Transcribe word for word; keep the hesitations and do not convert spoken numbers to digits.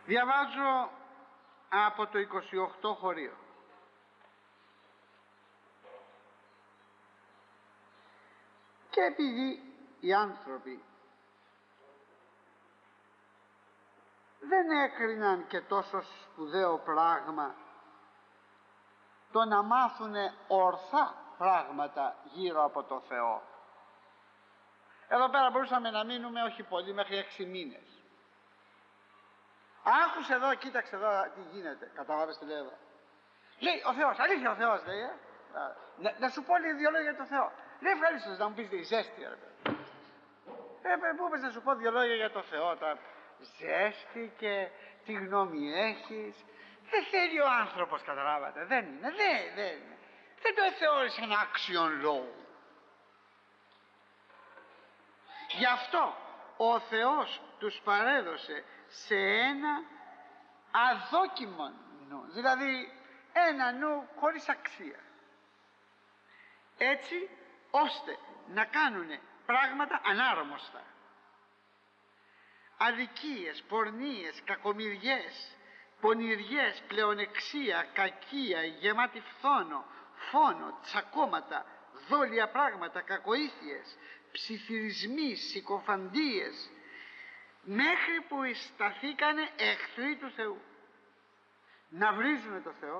Διαβάζω από το είκοσι οκτώ χωρίο. Και επειδή οι άνθρωποι δεν έκριναν και τόσο σπουδαίο πράγμα το να μάθουνε ορθά πράγματα γύρω από το Θεό. Εδώ πέρα μπορούσαμε να μείνουμε όχι πολύ, μέχρι έξι μήνες. Άκουσε εδώ, κοίταξε εδώ τι γίνεται. Καταλάβες τι λέει εδώ? Λέει ο Θεός, αλήθεια ο Θεός λέει, ε? Να, να σου πω λέει δύο λόγια για το Θεό. Λέει ευχαρίστως να μου πεις τη ζέστη, ρε παιδί. Ε, πού είπες να σου πω δύο λόγια για το Θεό τώρα? Ζέστη και τι γνώμη έχεις? Δεν θέλει ο άνθρωπος, καταλάβατε, δεν είναι, δεν, δεν είναι. Δεν το θεώρησε ένα άξιον λόγο. Γι' αυτό ο Θεός τους παρέδωσε σε ένα αδόκιμο νου, δηλαδή ένα νου χωρίς αξία, έτσι ώστε να κάνουν πράγματα ανάρμοστα. Αδικίες, πορνείες, κακομοιριές, πονηριές, πλεονεξία, κακία, γεμάτη φθόνο, φόνο, τσακώματα, δόλια πράγματα, κακοήθειες, ψιθυρισμοί, συκοφαντίες, μέχρι που σταθήκανε εχθροί του Θεού. Να βρίζουν το Θεό